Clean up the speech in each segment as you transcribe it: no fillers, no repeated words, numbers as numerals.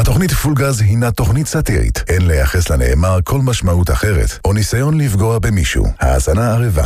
התוכנית פול גז הינה תוכנית סאטירית. אין לייחס לנאמר כל משמעות אחרת, או ניסיון לפגוע במישהו. האזנה ערבה.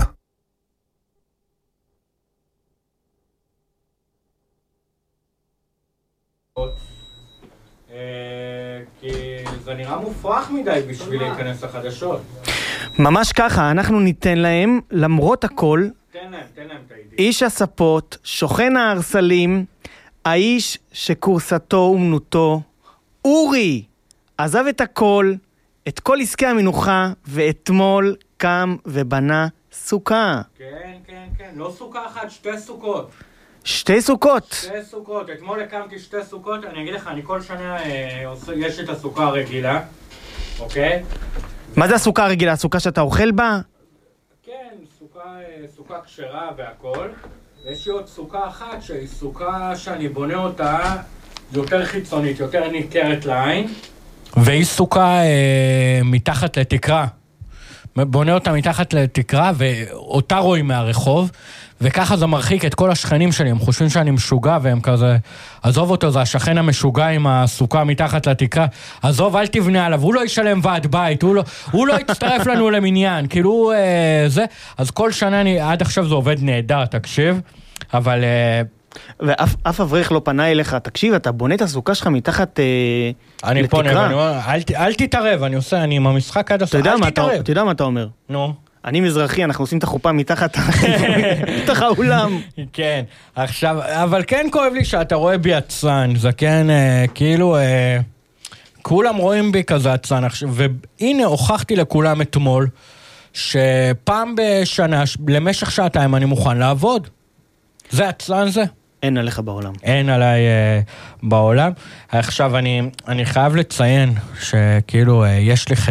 כי זה נראה מופרך מדי בשביל להיכנס לחדשות. ממש ככה, אנחנו ניתן להם, למרות הכל, תן להם את הידיעה. איש הספות, שוכן ההרסלים, האיש שקורסתו אומנותו, אורי, עזב את הכל, את כל עסקי המנוחה, ואתמול קם ובנה סוכה. כן, לא סוכה אחת, שתי סוכות. שתי סוכות. שתי סוכות, אתמול הקמתי שתי סוכות, אני אגיד לך, אני כל שנה יש את הסוכה הרגילה, אוקיי? מה זה הסוכה הרגילה? הסוכה שאתה אוכל בה? כן, סוכה כשרה והכל. יש לי עוד סוכה אחת שהיא סוכה שאני בונה אותה יותר חיצונית, יותר ניכרת לעין. והיא סוכה מתחת לתקרה. בונה אותה מתחת לתקרה ואותה רואים מהרחוב, וככה זה מרחיק את כל השכנים שלי, הם חושבים שאני משוגע והם כזה, עזוב אותו, זה השכן המשוגע עם הסוכה מתחת לתקרה, עזוב, אל תבנה עליו, הוא לא ישלם ועד בית, הוא לא יצטרף לנו למניין, כאילו זה, אז כל שנה עד עכשיו זה עובד נהדר, תקשיב, אבל... ואף אברך לא פנה אליך, תקשיב, אתה בונה את הסוכה שלך מתחת לתקרה. אני פונה, אל תתערב, אני עם המשחק עד הסוכה, אל תתערב. אתה יודע מה אתה אומר? נו. אני מזרחי, אנחנו עושים את החופה מתחת האולם. כן, עכשיו, אבל כן כואב לי שאתה רואה בי עצן, זה כן, כאילו, כולם רואים בי כזה עצן, והנה הוכחתי לכולם אתמול, שפעם בשנה, למשך שעתיים אני מוכן לעבוד. זה עצן זה. אין עליך בעולם. אין עליי בעולם. עכשיו אני חייב לציין שכאילו יש לי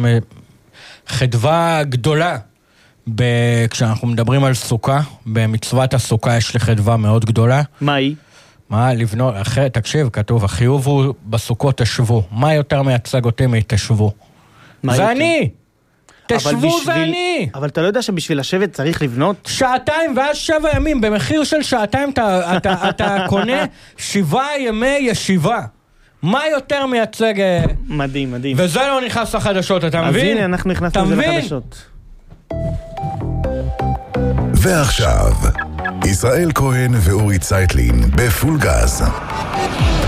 חדווה גדולה, כשאנחנו מדברים על סוכה, במצוות הסוכה יש לי חדווה מאוד גדולה. מה היא? מה לבנות, תקשיב, כתוב, החיוב הוא בסוכות תשבו. מה יותר מייצג אותי מתשבו? זה אני! תשבו זה אני! אבל אתה לא יודע שבשביל לשבת צריך לבנות? שעתיים ואז 7 ימים, במחיר של שעתיים אתה קונה 7 ימי ישיבה. מה יותר מייצג... מדהים, מדהים. וזה לא נכנס לחדשות, אתה מבין? אז הנה, אנחנו נכנסנו לזה לחדשות. ועכשיו, ישראל כהן ואורי צייטלין בפול גז.